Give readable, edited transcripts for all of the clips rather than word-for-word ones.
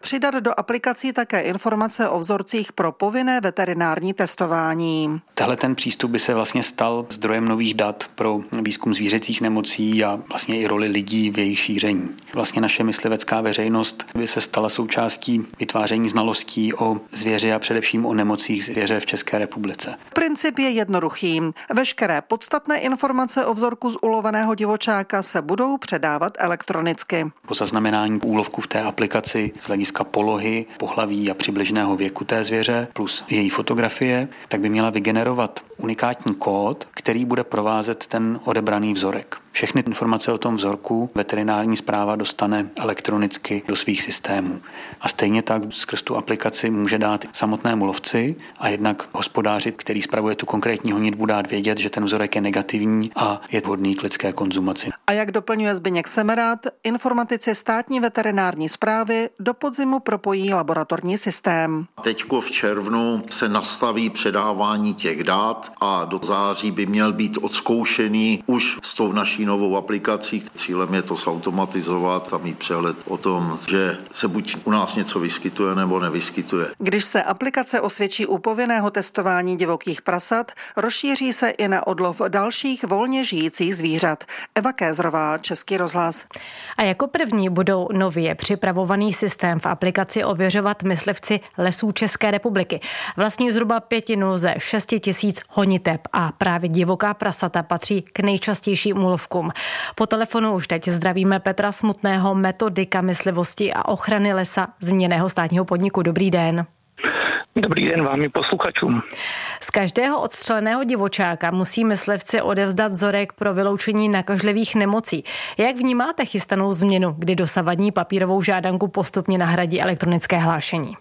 přidat do aplikací také informace o vzorcích pro povinné veterinární testování. Tahle ten přístup by se vlastně stal zdrojem nových dat pro výzkum zvířecích nemocí a vlastně i roli lidí v jejich šíření. Vlastně naše myslivecká veřejnost by se stala součástí vytváření znalostí o zvěři a především o nemocích zvěře v České republice. Princip je jednoduchý. Veškeré podstatné informace o vzorku z uloveného divočáka se budou předávat elektronicky. Po zaznamenání úlovku v té aplikaci z hlediska polohy, pohlaví a přibližného věku té zvěře plus její fotografie, tak by měla vygenerovat unikátní kód, který bude provázet ten odebraný vzorek. Všechny informace o tom vzorku veterinární správa dostane elektronicky do svých systémů. A stejně tak skrz tu aplikaci může dát samotnému lovci a jednak hospodáři, který spravuje tu konkrétní honitbu, dát vědět, že ten vzorek je negativní a je vhodný k lidské konzumaci. A jak doplňuje Zbyněk Semerád, informatici státní veterinární správy do podzimu propojí laboratorní systém. Teďko v červnu se nastaví předávání těch dat a do září by měl být odzkoušený už s tou naší novou aplikací. Cílem je to zautomatizovat a mít přehled o tom, že se buď u nás něco vyskytuje nebo nevyskytuje. Když se aplikace osvědčí u povinného testování divokých prasat, rozšíří se i na odlov dalších volně žijících zvířat. Eva Kézrová, Český rozhlas. A jako první budou nově připravovaný systém v aplikaci ověřovat myslivci Lesů České republiky. Vlastní zhruba 1/5 ze 6 000 honiteb a právě divoká prasata patří k nejčastějším úlovkům. Po telefonu už teď zdravíme Petra Smutného, metodika myslivosti a ochrany lesa zmíněného státního podniku. Dobrý den. Dobrý den vám i posluchačům. Z každého odstřeleného divočáka musí myslivci odevzdat vzorek pro vyloučení nakažlivých nemocí. Jak vnímáte chystanou změnu, kdy dosavadní papírovou žádanku postupně nahradí elektronické hlášení?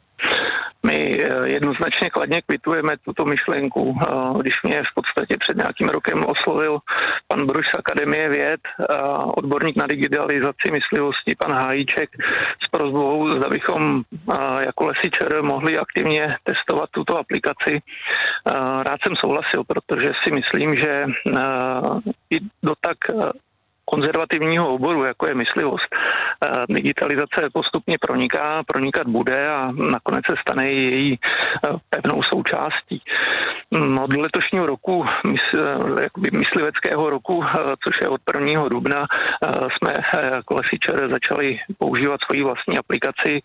My jednoznačně kladně kvitujeme tuto myšlenku. Když mě v podstatě před nějakým rokem oslovil pan Bruš z Akademie věd, odborník na digitalizaci myslivosti, pan Hájíček, s prosbou, zda bychom jako Lesy ČR mohli aktivně testovat tuto aplikaci. Rád jsem souhlasil, protože si myslím, že i do tak konzervativního oboru, jako je myslivost, digitalizace postupně pronikat bude a nakonec se stane i její pevnou součástí. Od letošního roku, mysliveckého roku, což je od 1. dubna, jsme jako Lesy ČR začali používat svoji vlastní aplikaci,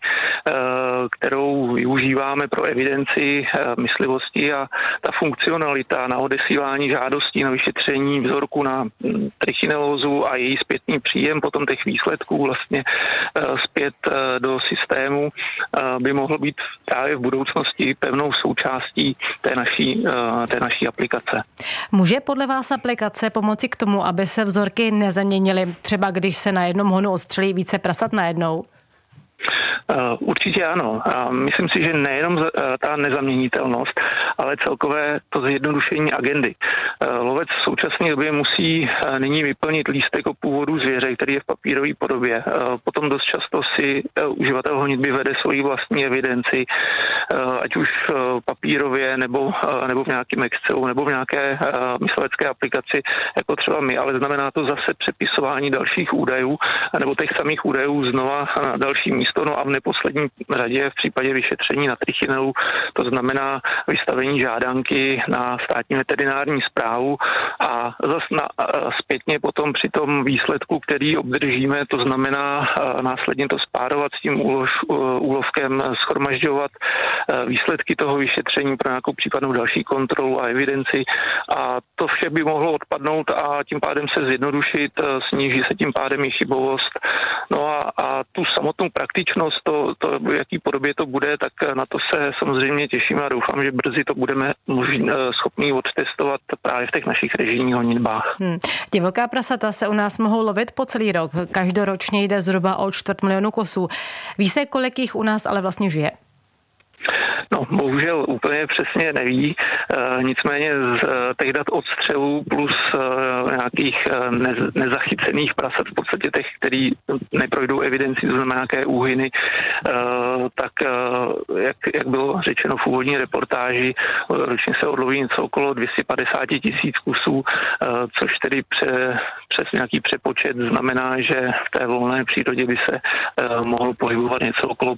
kterou využíváme pro evidenci myslivosti, a ta funkcionalita na odesílání žádostí na vyšetření vzorku na trichinelózu a její zpětný příjem potom těch výsledků vlastně zpět do systému by mohl být právě v budoucnosti pevnou součástí té naší aplikace. Může podle vás aplikace pomoci k tomu, aby se vzorky nezaměnily, třeba když se na jednom honu odstřelí více prasat najednou? Určitě ano. Myslím si, že nejenom ta nezaměnitelnost, ale celkové to zjednodušení agendy. Lovec v současné době musí nyní vyplnit lístek o původu zvěře, který je v papírové podobě. Potom dost často si uživatel honitby vede svoji vlastní evidenci, ať už papírově nebo v nějakém Excelu nebo v nějaké myslivecké aplikaci, jako třeba my, ale znamená to zase přepisování dalších údajů nebo těch samých údajů znova na další místo. No a v neposlední řadě v případě vyšetření na trichinelu to znamená vystavení žádanky na státní veterinární správu a zpětně potom při tom výsledku, který obdržíme, to znamená následně to spárovat s tím úlovkem, shromažďovat výsledky toho vyšetření pro nějakou případnou další kontrolu a evidenci, a to vše by mohlo odpadnout a tím pádem se zjednodušit, sníží se tím pádem i chybovost. No a tu samotnou praktičnost, to v jaký podobě to bude, tak na to se samozřejmě těším a doufám, že brzy to budeme schopni odtestovat právě v těch našich režijních honitbách. Divoká prasata se u nás mohou lovit po celý rok. Každoročně jde zhruba o 250 000 kusů. Ví se, kolik jich u nás ale vlastně žije? No, bohužel úplně přesně neví, nicméně z těch dat odstřelů plus nějakých nezachycených prasat, v podstatě těch, který neprojdou evidenci, to znamená nějaké úhyny, tak jak bylo řečeno v úvodní reportáži, ročně se odloví něco okolo 250 000 kusů, což tedy přes nějaký přepočet znamená, že v té volné přírodě by se mohlo pohybovat něco okolo